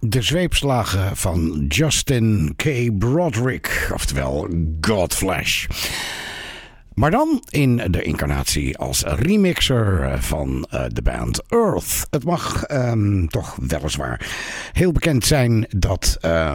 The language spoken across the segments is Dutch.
De zweepslagen van Justin K. Broderick, oftewel Godflesh. Maar dan in de incarnatie als remixer van de band Earth. Het mag toch weliswaar heel bekend zijn dat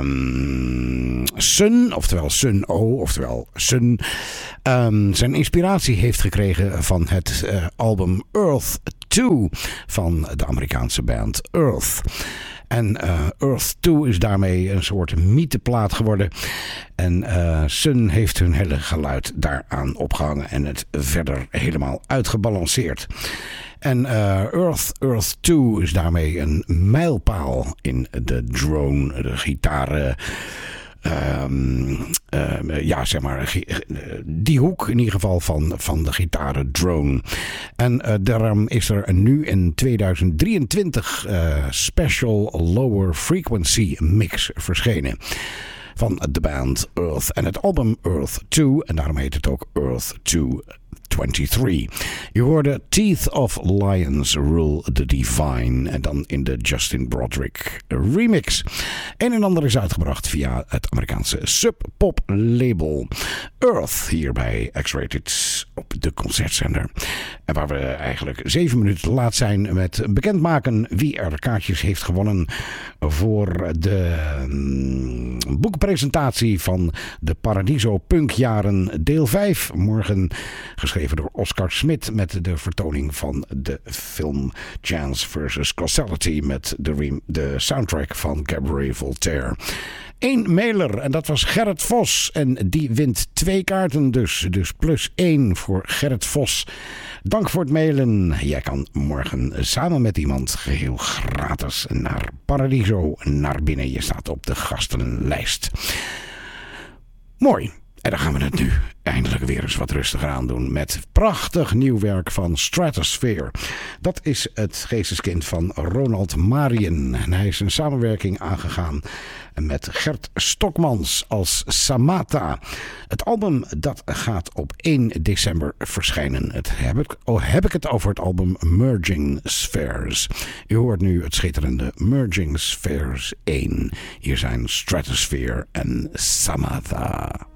Sun, oftewel Sun O, oftewel Sun, zijn inspiratie heeft gekregen van het album Earth 2 van de Amerikaanse band Earth. En Earth 2 is daarmee een soort mytheplaat geworden. En Sun heeft hun hele geluid daaraan opgehangen en het verder helemaal uitgebalanceerd. En Earth 2 is daarmee een mijlpaal in de drone, de gitaren. Zeg maar, die hoek in ieder geval van de gitaren drone. En daarom is er nu in 2023 special lower frequency mix verschenen van de band Earth en het album Earth 2 en daarom heet het ook Earth 2 23. Je hoorde Teeth of Lions Rule the Divine en dan in de Justin Broderick remix. Een en ander is uitgebracht via het Amerikaanse sub-pop label Earth hier bij X-Rated op de concertzender. En waar we eigenlijk 7 minuten te laat zijn met bekendmaken wie er kaartjes heeft gewonnen voor de boekpresentatie van de Paradiso Punkjaren deel 5. Morgen geschreven door Oscar Smit met de vertoning van de film Chance vs. Causality met de soundtrack van Cabaret Voltaire. 1 mailer en dat was Gerrit Vos en die wint 2 kaarten dus plus 1 voor Gerrit Vos. Dank voor het mailen. Jij kan morgen samen met iemand geheel gratis naar Paradiso naar binnen. Je staat op de gastenlijst. Mooi. En dan gaan we het nu eindelijk weer eens wat rustiger aan doen met prachtig nieuw werk van Stratosphere. Dat is het geesteskind van Ronald Marien. En hij is een samenwerking aangegaan met Gert Stokmans als Samata. Het album dat gaat op 1 december verschijnen. Heb ik het over het album Merging Spheres. U hoort nu het schitterende Merging Spheres 1. Hier zijn Stratosphere en Samata.